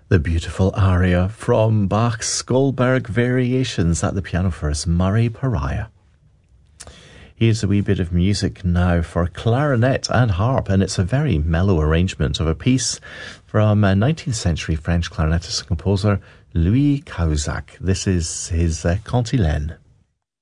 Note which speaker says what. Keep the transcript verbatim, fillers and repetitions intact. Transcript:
Speaker 1: The beautiful aria from Bach's Goldberg Variations at the piano first, Murray Pariah. Here's a wee bit of music now for clarinet and harp, and it's a very mellow arrangement of a piece from uh, nineteenth century French clarinetist and composer Louis Cahuzac. This is his uh, Cantilène.